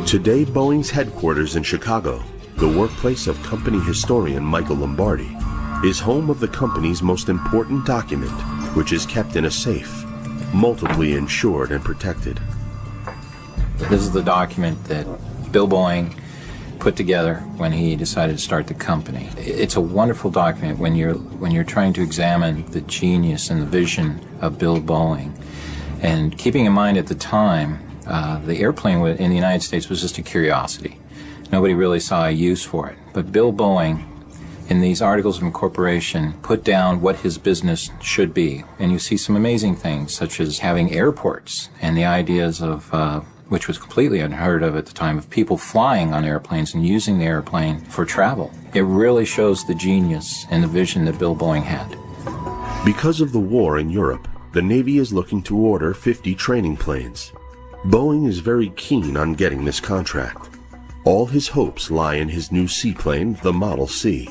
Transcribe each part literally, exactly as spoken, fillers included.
Today, Boeing's headquarters in Chicago, the workplace of company historian Michael Lombardi, is home of the company's most important document, which is kept in a safe, multiply insured and protected. This is the document that Bill Boeing put together when he decided to start the company. It's a wonderful document when you're when you're trying to examine the genius and the vision of Bill Boeing. And keeping in mind at the time, uh, the airplane in the United States was just a curiosity. Nobody really saw a use for it. But Bill Boeing, in these articles of incorporation, put down what his business should be. And you see some amazing things, such as having airports and the ideas of uh, which was completely unheard of at the time, of people flying on airplanes and using the airplane for travel. It really shows the genius and the vision that Bill Boeing had. Because of the war in Europe, the Navy is looking to order fifty training planes. Boeing is very keen on getting this contract. All his hopes lie in his new seaplane, the Model C.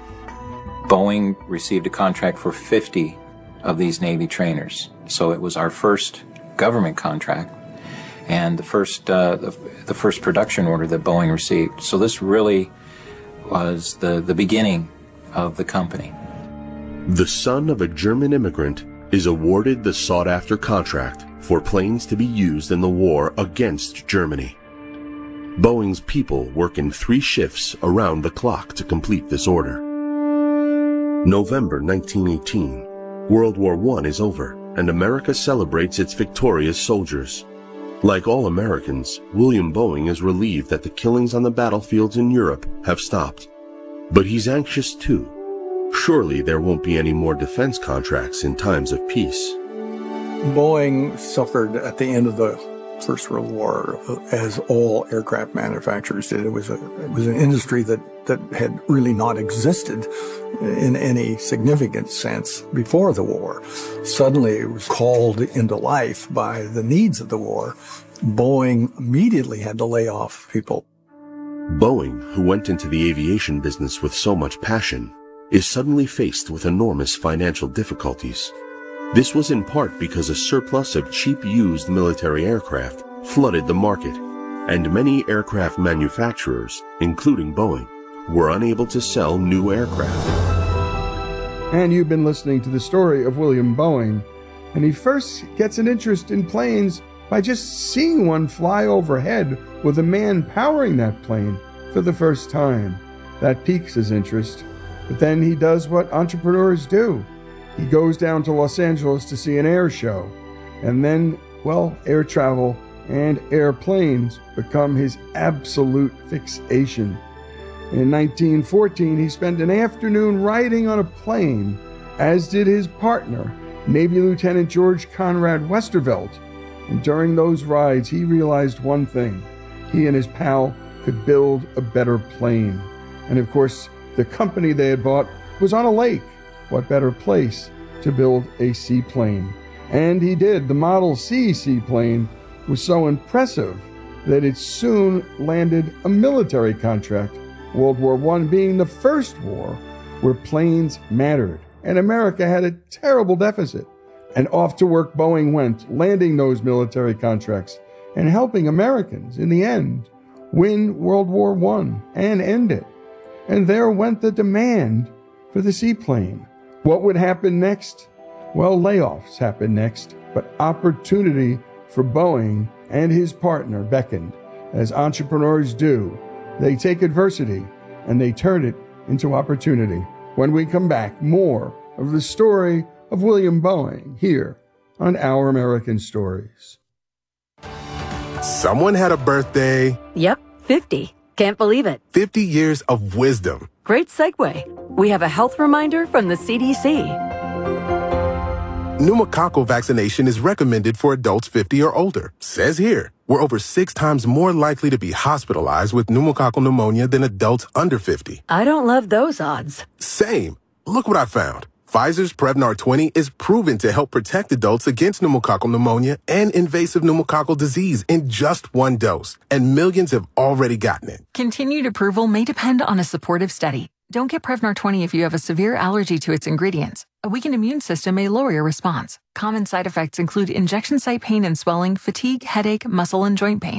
Boeing received a contract for fifty of these Navy trainers, so it was our first government contract and the first uh, the, the first production order that Boeing received. So this really was the, the beginning of the company. The son of a German immigrant is awarded the sought-after contract for planes to be used in the war against Germany. Boeing's people work in three shifts around the clock to complete this order. November nineteen eighteen. World War One is over, and America celebrates its victorious soldiers. Like all Americans, William Boeing is relieved that the killings on the battlefields in Europe have stopped. But he's anxious too. Surely there won't be any more defense contracts in times of peace. Boeing suffered at the end of the First World War, as all aircraft manufacturers did. It was a, it was an industry that, that had really not existed in any significant sense before the war. Suddenly it was called into life by the needs of the war. Boeing immediately had to lay off people. Boeing, who went into the aviation business with so much passion, is suddenly faced with enormous financial difficulties. This was in part because a surplus of cheap used military aircraft flooded the market, and many aircraft manufacturers, including Boeing, were unable to sell new aircraft. And you've been listening to the story of William Boeing, and he first gets an interest in planes by just seeing one fly overhead with a man powering that plane for the first time. That piques his interest. But then he does what entrepreneurs do. He goes down to Los Angeles to see an air show. And then, well, air travel and airplanes become his absolute fixation. In nineteen fourteen, he spent an afternoon riding on a plane, as did his partner, Navy Lieutenant George Conrad Westervelt. And during those rides, he realized one thing. He and his pal could build a better plane. And of course, the company they had bought was on a lake. What better place to build a seaplane? And he did. The Model C seaplane was so impressive that it soon landed a military contract, World War One being the first war where planes mattered. And America had a terrible deficit. And off to work Boeing went, landing those military contracts and helping Americans, in the end, win World War One and end it. And there went the demand for the seaplane. What would happen next? Well, layoffs happened next, but opportunity for Boeing and his partner beckoned. As entrepreneurs do, they take adversity and they turn it into opportunity. When we come back, more of the story of William Boeing here on Our American Stories. Someone had a birthday. Yep, fifty. Can't believe it. fifty years of wisdom. Great segue. We have a health reminder from the C D C. Pneumococcal vaccination is recommended for adults fifty or older. Says here, we're over six times more likely to be hospitalized with pneumococcal pneumonia than adults under fifty. I don't love those odds. Same. Look what I found. Pfizer's Prevnar twenty is proven to help protect adults against pneumococcal pneumonia and invasive pneumococcal disease in just one dose, and millions have already gotten it. Continued approval may depend on a supportive study. Don't get Prevnar twenty if you have a severe allergy to its ingredients. A weakened immune system may lower your response. Common side effects include injection site pain and swelling, fatigue, headache, muscle and joint pain.